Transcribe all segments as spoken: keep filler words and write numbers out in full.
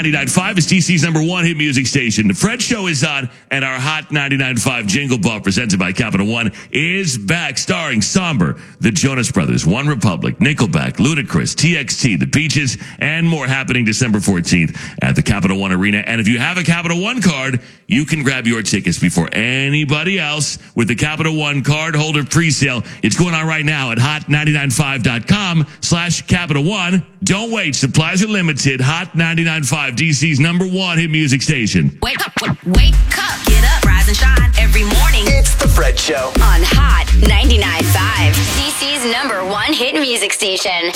ninety-nine point five is D C's number one hit music station. The Fred Show is on, and our Hot ninety-nine point five Jingle Ball presented by Capital One is back, starring Somber, the Jonas Brothers, One Republic, Nickelback, Ludacris, T X T, The Beaches, and more, happening December fourteenth at the Capital One Arena. And if you have a Capital One card, you can grab your tickets before anybody else with the Capital One card holder presale. It's going on right now at hot ninety-nine point five dot com slash Capital One. Don't wait. Supplies are limited. Hot ninety-nine point five, D C's number one hit music station. Wake up, wake up, get up, rise and shine every morning. It's the Fred Show On Hot ninety-nine point five, D C's number one hit music station.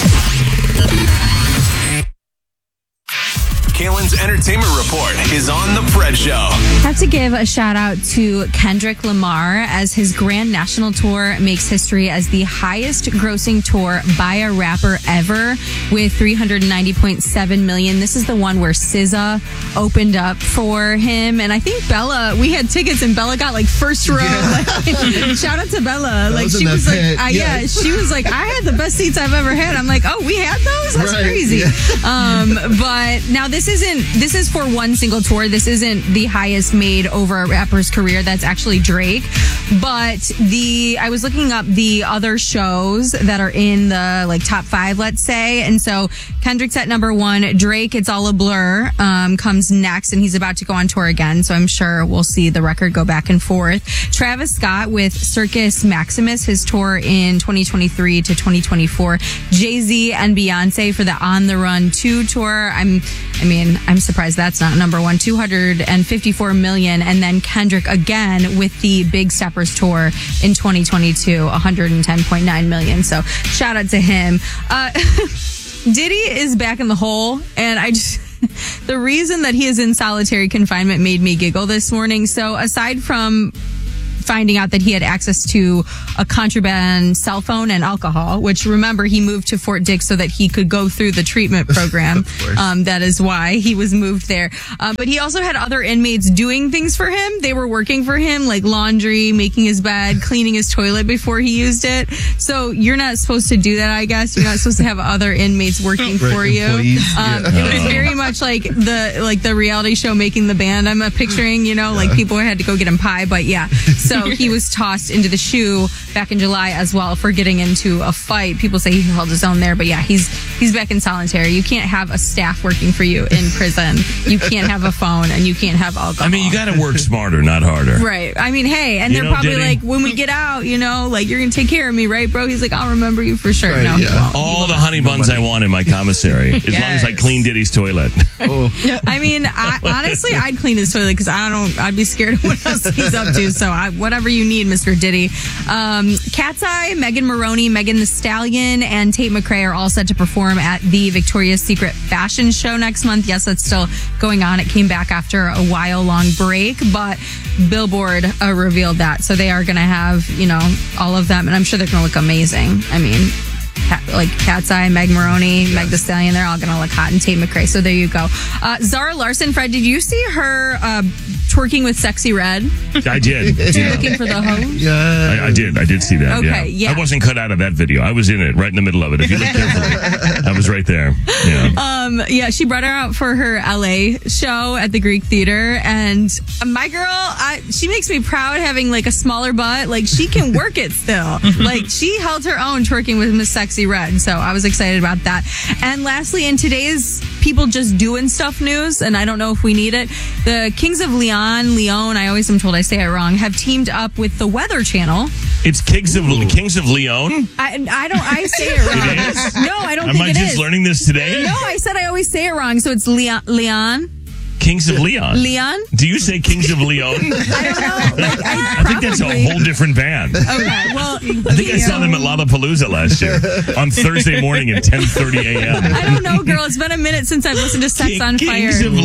Kalen's Entertainment Report is on the Fred Show. I have to give a shout out to Kendrick Lamar as his Grand National Tour makes history as the highest grossing tour by a rapper ever with three hundred ninety point seven million. This is the one where S Z A opened up for him. And I think Bella, we had tickets and Bella got like first row. Yeah. Like, shout out to Bella. That like was she in was that like, pit. I, Yeah. yeah, she was like, I had the best seats I've ever had. I'm like, oh, we had those? That's Right. crazy. Yeah. Um, but now this isn't, this is for one single tour. This isn't the highest made over a rapper's career. That's actually Drake. But the, I was looking up the other shows that are in the like top five, let's say. And so Kendrick's at number one. Drake, It's All a Blur, um, comes next, and he's about to go on tour again. So I'm sure we'll see the record go back and forth. Travis Scott with Circus Maximus, his tour in twenty twenty-three to twenty twenty-four. Jay-Z and Beyonce for the On the Run two tour. I'm, I mean, I'm surprised that's not number one. two hundred fifty-four million. And then Kendrick again with the Big Steppers tour in twenty twenty-two, one hundred ten point nine million. So shout out to him. Uh, Diddy is back in the hole, and I just, the reason that he is in solitary confinement made me giggle this morning. So aside from finding out that he had access to a contraband cell phone and alcohol, which, remember, he moved to Fort Dix so that he could go through the treatment program. um, that is why he was moved there. Um, but he also had other inmates doing things for him. They were working for him, like laundry, making his bed, cleaning his toilet before he used it. So you're not supposed to do that, I guess. You're not supposed to have other inmates working Right, for you. employees, Um, yeah. It was very much like the like the reality show Making the Band. I'm uh, picturing, you know, like people had to go get him pie. But yeah, so he was tossed into the shoe back in July as well for getting into a fight. People say he held his own there, but yeah, he's he's back in solitary. You can't have a staff working for you in prison. You can't have a phone, and you can't have alcohol. I mean, you got to work smarter, not harder. Right. I mean, hey, and You they're know, probably Diddy? like, when we get out, you know, like, you're going to take care of me, right, bro? He's like, I'll remember you for sure. Right, no, he yeah. won't. All the honey buns I want in my commissary, as long as I Yes. clean Diddy's toilet. Oh, I mean, I, honestly, I'd clean his toilet because I don't, I'd be scared of what else he's up to. So I, whatever you need, Mister Diddy. Um, Cat's Eye, Megan Maroney, Megan Thee Stallion, and Tate McRae are all set to perform at the Victoria's Secret fashion show next month. Yes, that's still going on. It came back after a while long break, but Billboard uh, revealed that. So they are going to have, you know, all of them, and I'm sure they're going to look amazing. I mean, Cat, like Cat's Eye, Meg Maroney, yes. Meg Thee Stallion, they're all going to look hot, and Tate McRae. So there you go. Uh, Zara Larson, Fred, did you see her uh, twerking with Sexy Red? I did. Yeah. Looking for the hose? yeah. I, I did. I did see that. Okay, yeah. I wasn't cut out of that video. I was in it, right in the middle of it. If you look carefully, I was right there. Yeah. Um, yeah, she brought her out for her L A show at the Greek Theater, and my girl, I, she makes me proud having like a smaller butt. Like, she can work it still. Like, she held her own twerking with Miss Sexy Red, so I was excited about that. And lastly, in today's people just doing stuff news, and I don't know if we need it, the Kings of Leon, Leon, I always am told I say it wrong, have teamed up with the Weather Channel. It's Kings of Kings of Leon. I, I don't, I say it wrong. It is? No, I don't Am think I it just is. learning this today? No, I said I always say it wrong, so it's Leon. Leon? Kings of Leon. Leon? Do you say Kings of Leon? I don't know. Like, I, I think that's a probably- whole different band. Okay, well, I think I saw them at Lollapalooza last year on Thursday morning at ten thirty a.m. I don't know, girl. It's been a minute since I've listened to Sex on Fire. Kings of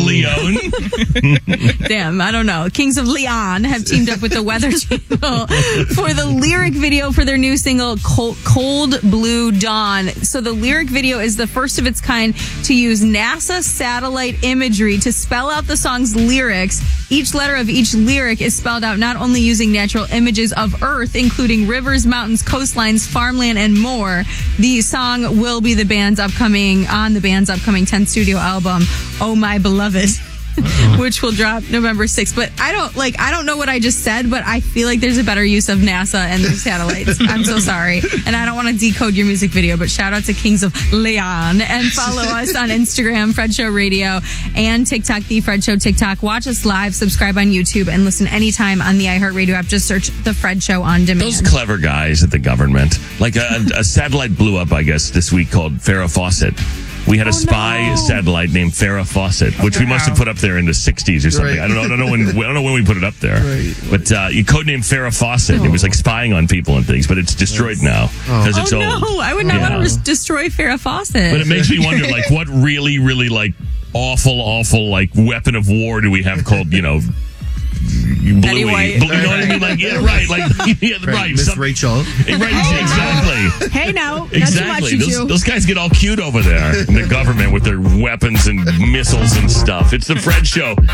Leon. Damn, I don't know. Kings of Leon have teamed up with the Weather Channel for the lyric video for their new single, Cold, Cold Blue Dawn. So the lyric video is the first of its kind to use NASA satellite imagery to spell spell out the song's lyrics. Each letter of each lyric is spelled out not only using natural images of Earth, including rivers, mountains, coastlines, farmland, and more. The song will be the band's upcoming, on the band's upcoming tenth studio album, Oh My Beloved. Which will drop November sixth. But I don't like I don't know what I just said, but I feel like there's a better use of NASA and the satellites. I'm so sorry. And I don't want to decode your music video, but shout out to Kings of Leon, and follow us on Instagram, Fred Show Radio, and TikTok, The Fred Show TikTok. Watch us live, subscribe on YouTube, and listen anytime on the iHeartRadio app. Just search The Fred Show on demand. Those clever guys at the government. Like a, a satellite blew up, I guess, this week called Farrah Fawcett. We had a Oh, spy no. satellite named Farrah Fawcett, which we must have put up there in the sixties or something. Right. I don't know. I don't know when. I don't know when we put it up there. Right. But uh, you codenamed Farrah Fawcett. It was like spying on people and things, but it's destroyed now because it's Oh old. no, I would not Yeah. want to res- destroy Farrah Fawcett. But it makes me wonder, like, what really, really, like, awful, awful, like, weapon of war do we have called, you know, Bluey? White. Blue- you know what I mean? Like, yeah, right. Like, yeah, right. Right, Miss Some- Rachel. Right, exactly. Hey, now. Exactly. That's Those, you. those guys get all cute over there in the government with their weapons and missiles and stuff. It's the Fred Show.